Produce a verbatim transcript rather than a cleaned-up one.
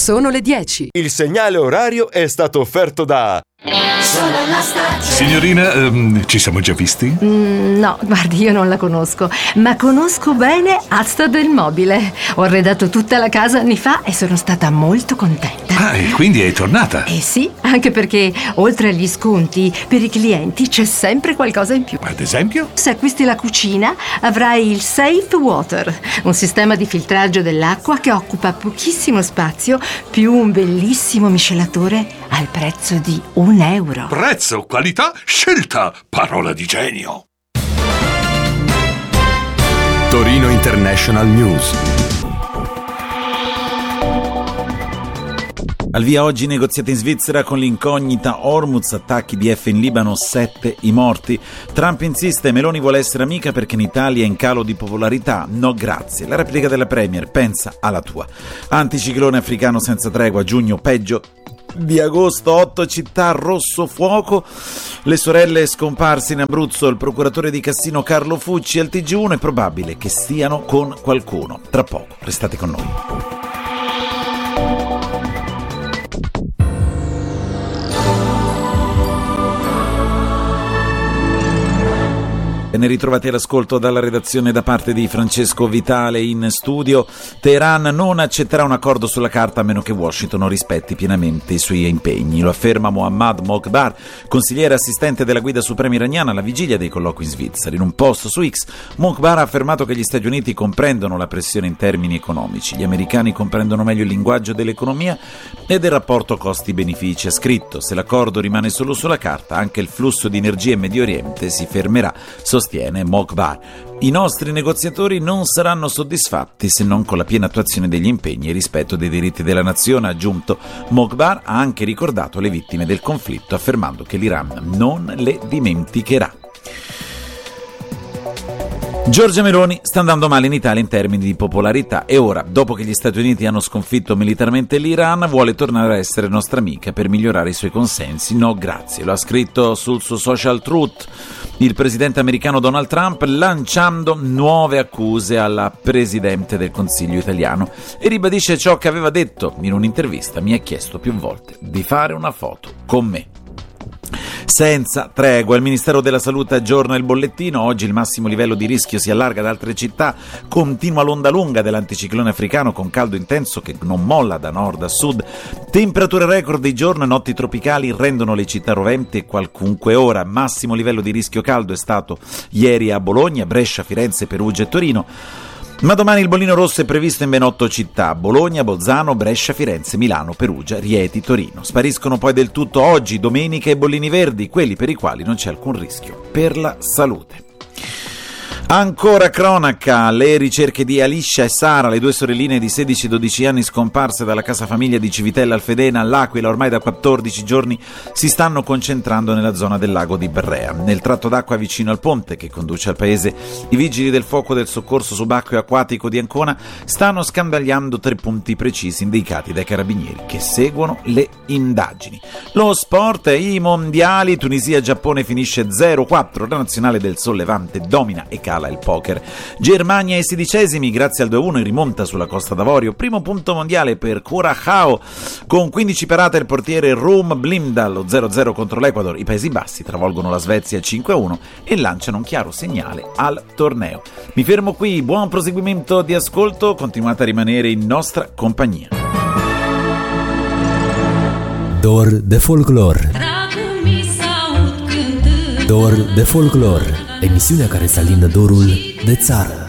Sono le dieci. Il segnale orario è stato offerto da... Sono la stagione. Signorina, ehm, ci siamo già visti? Mm, no, guardi, io non la conosco, ma conosco bene Asta del Mobile. Ho arredato tutta la casa anni fa e sono stata molto contenta. Ah, e quindi è tornata? Eh sì, anche perché oltre agli sconti, per i clienti c'è sempre qualcosa in più. Ad esempio? Se acquisti la cucina, avrai il Safe Water, un sistema di filtraggio dell'acqua che occupa pochissimo spazio, più un bellissimo miscelatore al prezzo di un euro. Prezzo, qualità, scelta, parola di genio. Torino International News. Al via oggi negoziati in Svizzera con l'incognita Hormuz, attacchi di F in Libano, sette i morti. Trump insiste, Meloni vuole essere amica perché in Italia è in calo di popolarità. No grazie. La replica della Premier, pensa alla tua. Anticiclone africano senza tregua, giugno peggio di agosto, otto città rosso fuoco, le sorelle scomparse in Abruzzo, il procuratore di Cassino Carlo Fucci al T G uno, è probabile che stiano con qualcuno. Tra poco, restate con noi. Ne ritrovati all'ascolto dalla redazione da parte di Francesco Vitale in studio. Teheran non accetterà un accordo sulla carta a meno che Washington rispetti pienamente i suoi impegni. Lo afferma Mohammad Mokhbar, consigliere assistente della guida suprema iraniana alla vigilia dei colloqui in Svizzera. In un post su X, Mokhbar ha affermato che gli Stati Uniti comprendono la pressione in termini economici. Gli americani comprendono meglio il linguaggio dell'economia e del rapporto costi-benefici. Ha scritto: se l'accordo rimane solo sulla carta, anche il flusso di energia in Medio Oriente si fermerà, sostiene Mokhbar. I nostri negoziatori non saranno soddisfatti se non con la piena attuazione degli impegni e rispetto dei diritti della nazione, ha aggiunto. Mokhbar ha anche ricordato le vittime del conflitto, affermando che l'Iran non le dimenticherà. Giorgia Meloni sta andando male in Italia in termini di popolarità e ora, dopo che gli Stati Uniti hanno sconfitto militarmente l'Iran, vuole tornare a essere nostra amica per migliorare i suoi consensi. No grazie, lo ha scritto sul suo social Truth il presidente americano Donald Trump, lanciando nuove accuse alla presidente del Consiglio italiano, e ribadisce ciò che aveva detto in un'intervista: mi ha chiesto più volte di fare una foto con me. Senza tregua, il Ministero della Salute aggiorna il bollettino. Oggi il massimo livello di rischio si allarga ad altre città. Continua l'onda lunga dell'anticiclone africano con caldo intenso che non molla da nord a sud. Temperature record di giorno e notti tropicali rendono le città roventi qualunque ora. Massimo livello di rischio caldo è stato ieri a Bologna, Brescia, Firenze, Perugia e Torino. Ma domani il bollino rosso è previsto in ben otto città: Bologna, Bolzano, Brescia, Firenze, Milano, Perugia, Rieti, Torino. Spariscono poi del tutto oggi, domenica, i bollini verdi, quelli per i quali non c'è alcun rischio per la salute. Ancora cronaca, le ricerche di Alicia e Sara, le due sorelline di sedici e dodici anni scomparse dalla casa famiglia di Civitella Alfedena all'Aquila ormai da quattordici giorni, si stanno concentrando nella zona del lago di Berrea. Nel tratto d'acqua vicino al ponte che conduce al paese, i vigili del fuoco del soccorso subacqueo acquatico di Ancona stanno scandagliando tre punti precisi indicati dai carabinieri che seguono le indagini. Lo sport, i mondiali, Tunisia-Giappone finisce zero quattro, la nazionale del sollevante domina e cala il poker. Germania ai sedicesimi grazie al due a uno in rimonta sulla Costa d'Avorio. Primo punto mondiale per Curaçao con quindici parate il portiere Rum Blinda allo zero a zero contro l'Ecuador. I Paesi Bassi travolgono la Svezia cinque a uno e lanciano un chiaro segnale al torneo. Mi fermo qui, buon proseguimento di ascolto, continuate a rimanere in nostra compagnia. Dor de folclor. Dor de folclor, emisiunea care să alindă dorul de țară.